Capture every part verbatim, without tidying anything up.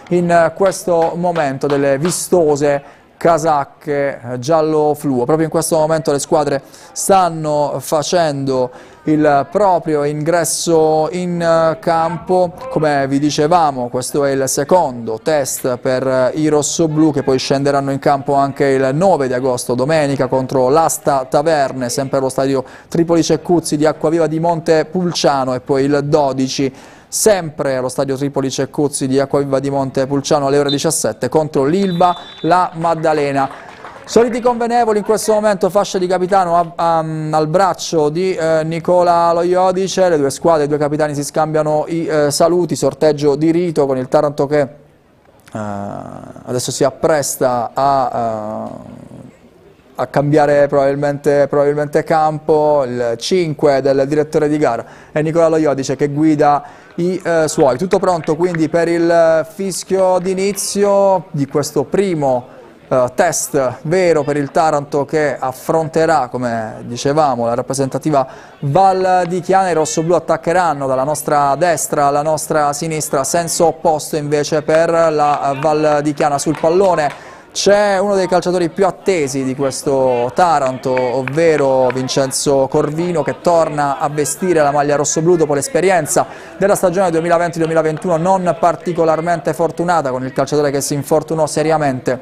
in questo momento delle vistose casacche giallo fluo. Proprio in questo momento le squadre stanno facendo il proprio ingresso in campo. Come vi dicevamo, questo è il secondo test per i rossoblù, che poi scenderanno in campo anche il nove di agosto, domenica, contro l'Asta Taverne, sempre allo stadio Tripoli Cecuzzi di Acquaviva di Montepulciano, e poi il dodici sempre allo stadio Tripoli Cecuzzi di Acquaviva di Montepulciano alle ore diciassette contro l'Ilva La Maddalena. Soliti convenevoli in questo momento, fascia di capitano a, a, al braccio di eh, Nicola Lo Iodice. Le due squadre, i due capitani si scambiano i eh, saluti, sorteggio di rito con il Taranto che eh, adesso si appresta a... Uh, a cambiare probabilmente, probabilmente campo. Il cinque del direttore di gara è Nicola Lo Iodice che guida i eh, suoi. Tutto pronto quindi per il fischio d'inizio di questo primo eh, test vero per il Taranto, che affronterà, come dicevamo, la rappresentativa Val di Chiana. I rossoblù attaccheranno dalla nostra destra alla nostra sinistra, senso opposto invece per la Val di Chiana. Sul pallone c'è uno dei calciatori più attesi di questo Taranto, ovvero Vincenzo Corvino, che torna a vestire la maglia rossoblù dopo l'esperienza della stagione duemilaventi duemilaventuno non particolarmente fortunata, con il calciatore che si infortunò seriamente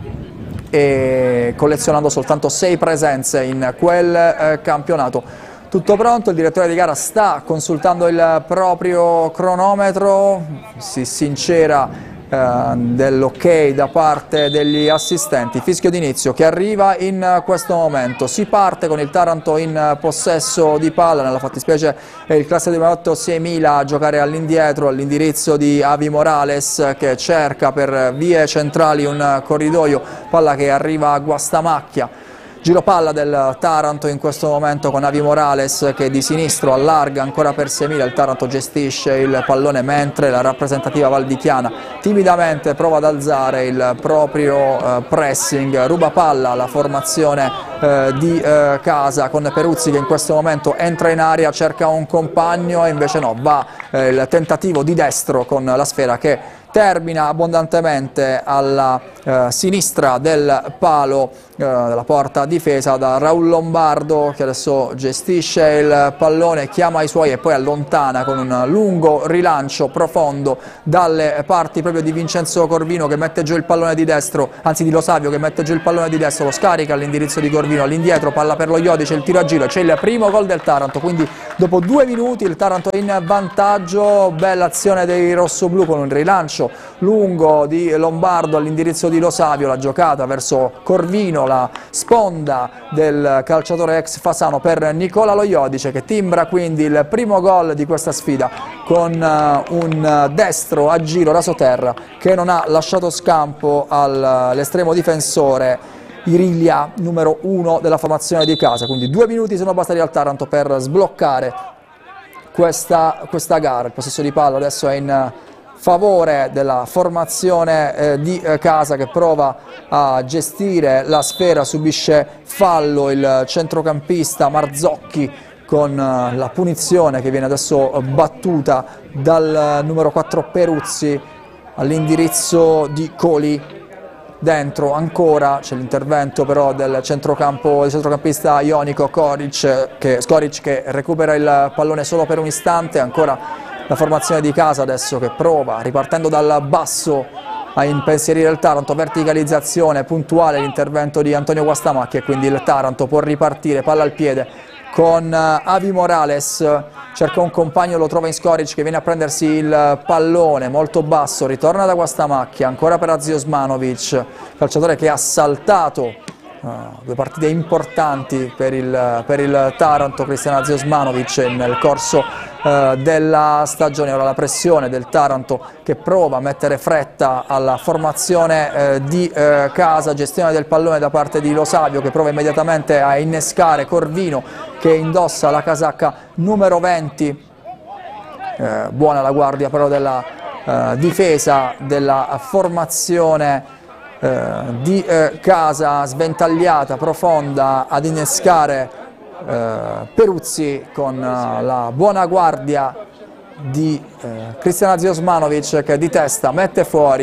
e collezionando soltanto sei presenze in quel eh, campionato. Tutto pronto, il direttore di gara sta consultando il proprio cronometro, si sincera dell'ok da parte degli assistenti. Fischio d'inizio che arriva in questo momento. Si parte con il Taranto in possesso di palla, nella fattispecie è il classe duemilaotto seimila a giocare all'indietro all'indirizzo di Avi Morales, che cerca per vie centrali un corridoio, palla che arriva a Guastamacchia. Giro palla del Taranto in questo momento con Avi Morales che di sinistro allarga ancora per seimila. Il Taranto gestisce il pallone mentre la rappresentativa valdichiana timidamente prova ad alzare il proprio eh, pressing. Ruba palla la formazione eh, di eh, casa, con Peruzzi che in questo momento entra in area, cerca un compagno e invece no, va eh, il tentativo di destro con la sfera che termina abbondantemente alla eh, sinistra del palo eh, della porta difesa da Raul Lombardo, che adesso gestisce il pallone, chiama i suoi e poi allontana con un lungo rilancio profondo dalle parti proprio di Vincenzo Corvino, che mette giù il pallone di destro, anzi di Lo Savio che mette giù il pallone di destro, lo scarica all'indirizzo di Corvino, all'indietro, palla per Lo Iodice, il tiro a giro, c'è il primo gol del Taranto, quindi dopo due minuti il Taranto è in vantaggio. Bella azione dei rossoblù con un rilancio lungo di Lombardo all'indirizzo di Lo Savio, la giocata verso Corvino, la sponda del calciatore ex Fasano per Nicola Lo Iodice, che timbra quindi il primo gol di questa sfida con un destro a giro rasoterra che non ha lasciato scampo all'estremo difensore Iriglia, numero uno della formazione di casa. Quindi due minuti sono bastati al Taranto per sbloccare questa, questa gara. Il possesso di palla adesso è in favore della formazione eh, di eh, casa, che prova a gestire la sfera, subisce fallo il centrocampista Marzocchi con eh, la punizione che viene adesso battuta dal eh, numero quattro Peruzzi all'indirizzo di Coli. Dentro ancora c'è l'intervento però del centrocampo, del centrocampista ionico Skoric che, Skoric che recupera il pallone solo per un istante. Ancora la formazione di casa adesso che prova, ripartendo dal basso, a impensierire il Taranto. Verticalizzazione puntuale, l'intervento di Antonio Guastamacchi, e quindi il Taranto può ripartire, palla al piede con Avi Morales, cerca un compagno, lo trova in Skoric che viene a prendersi il pallone molto basso, ritorna da Guastamacchi, ancora per Aziosmanovic, calciatore che ha saltato uh, due partite importanti per il, per il Taranto, Cristiano Aziosmanovic, nel corso uh, della stagione. Ora la pressione del Taranto che prova a mettere fretta alla formazione uh, di uh, casa, gestione del pallone da parte di Lo Savio che prova immediatamente a innescare Corvino che indossa la casacca numero venti, eh, buona la guardia però della eh, difesa della formazione eh, di eh, casa, sventagliata, profonda, ad innescare eh, Peruzzi con eh, la buona guardia di eh, Cristiano Aziosmanovic che di testa mette fuori